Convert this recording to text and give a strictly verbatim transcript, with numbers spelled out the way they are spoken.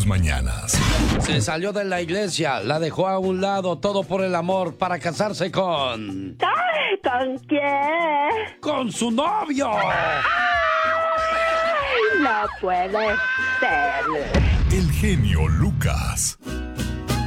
tus mañanas. Se salió de la iglesia, la dejó a un lado, todo por el amor, para casarse con... Ay, ¿con quién? ¡Con su novio! Ay, no puede ser. El genio Lucas.